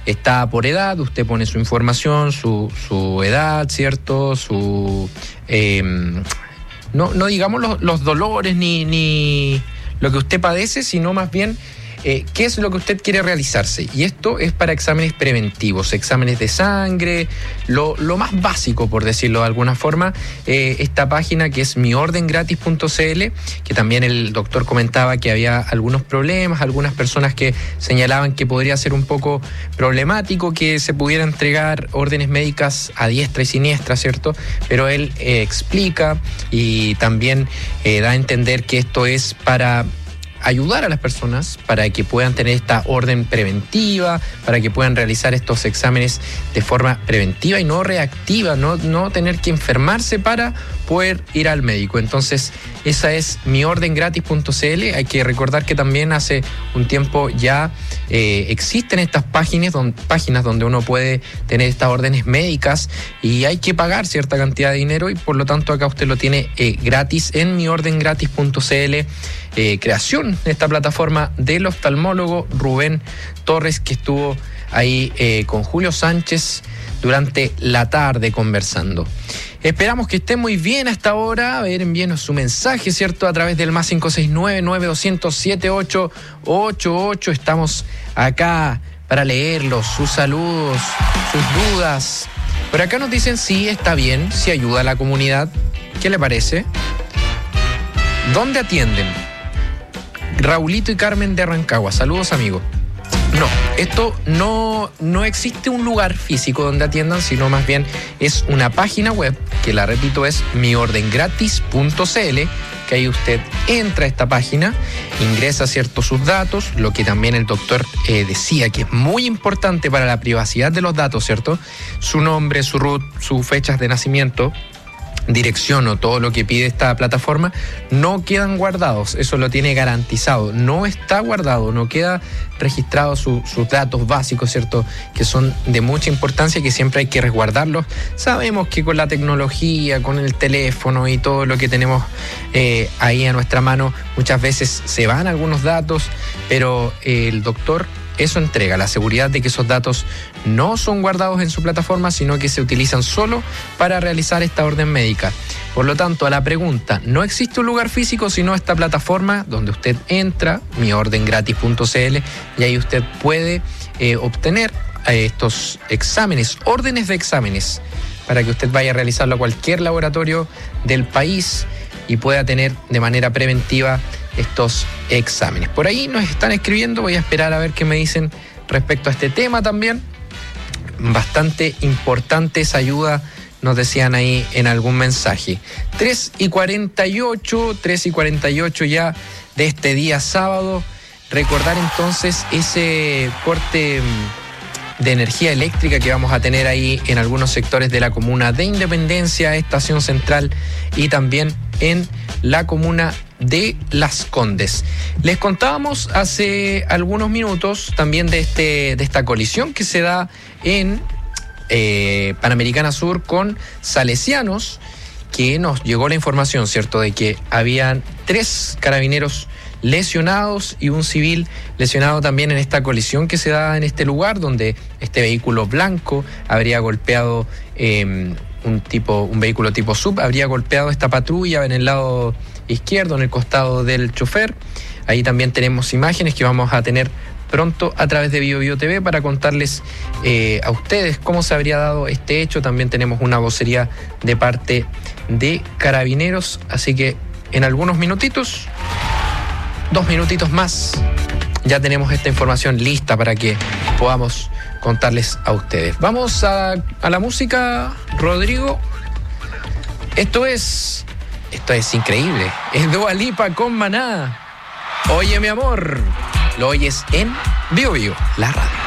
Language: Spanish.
está por edad, usted pone su información, su edad, ¿cierto? No digamos los dolores ni lo que usted padece, sino más bien qué es lo que usted quiere realizarse. Y esto es para exámenes preventivos, exámenes de sangre, lo más básico, por decirlo de alguna forma. Esta página que es miordengratis.cl, que también el doctor comentaba que había algunos problemas, algunas personas que señalaban que podría ser un poco problemático que se pudiera entregar órdenes médicas a diestra y siniestra, ¿cierto? Pero él explica y también da a entender que esto es para ayudar a las personas para que puedan tener esta orden preventiva, para que puedan realizar estos exámenes de forma preventiva y no reactiva, no tener que enfermarse para poder ir al médico. Entonces, esa es miordengratis.cl. Hay que recordar que también hace un tiempo ya existen estas páginas donde uno puede tener estas órdenes médicas y hay que pagar cierta cantidad de dinero, y por lo tanto acá usted lo tiene gratis en miordengratis.cl. Creación de esta plataforma del oftalmólogo Rubén Torres, que estuvo ahí con Julio Sánchez durante la tarde conversando. Esperamos que esté muy bien hasta ahora. A ver, envíenos su mensaje, ¿cierto? A través del más 569-9200-7888. Estamos acá para leerlos, sus saludos, sus dudas. Por acá nos dicen sí, está bien, sí ayuda a la comunidad. ¿Qué le parece? ¿Dónde atienden? Raulito y Carmen de Rancagua. Saludos, amigo. No, esto no existe un lugar físico donde atiendan, sino más bien es una página web, que la repito es miordengratis.cl, que ahí usted entra a esta página, ingresa ciertos sus datos, lo que también el doctor decía que es muy importante para la privacidad de los datos, ¿cierto? Su nombre, su RUT, sus fechas de nacimiento, dirección o todo lo que pide esta plataforma no quedan guardados, eso lo tiene garantizado, no está guardado, no queda registrado sus datos básicos, ¿cierto? Que son de mucha importancia y que siempre hay que resguardarlos. Sabemos que con la tecnología, con el teléfono y todo lo que tenemos ahí a nuestra mano, muchas veces se van algunos datos, pero el doctor eso entrega la seguridad de que esos datos no son guardados en su plataforma, sino que se utilizan solo para realizar esta orden médica. Por lo tanto, a la pregunta, no existe un lugar físico, sino esta plataforma donde usted entra, miordengratis.cl, y ahí usted puede obtener estos exámenes, órdenes de exámenes, para que usted vaya a realizarlo a cualquier laboratorio del país y pueda tener de manera preventiva estos exámenes. Por ahí nos están escribiendo, voy a esperar a ver qué me dicen respecto a este tema también. Bastante importante esa ayuda, nos decían ahí en algún mensaje. 3:48 ya de este día sábado. Recordar entonces ese corte de energía eléctrica que vamos a tener ahí en algunos sectores de la comuna de Independencia, Estación Central y también en la comuna de Las Condes. Les contábamos hace algunos minutos también de esta colisión que se da en Panamericana Sur con Salesianos, que nos llegó la información, ¿cierto?, de que habían 3 carabineros lesionados y un civil lesionado también en esta colisión que se da en este lugar, donde este vehículo blanco habría golpeado un vehículo tipo sub, habría golpeado esta patrulla en el lado izquierdo, en el costado del chofer. Ahí también tenemos imágenes que vamos a tener pronto a través de BioBio TV para contarles a ustedes cómo se habría dado este hecho. También tenemos una vocería de parte de Carabineros, así que en algunos minutitos, 2 minutitos más, ya tenemos esta información lista para que podamos contarles a ustedes. Vamos a la música, Rodrigo. Esto es increíble. Es Dua Lipa con Maná. Oye, mi amor. Lo oyes en BioBio, la radio.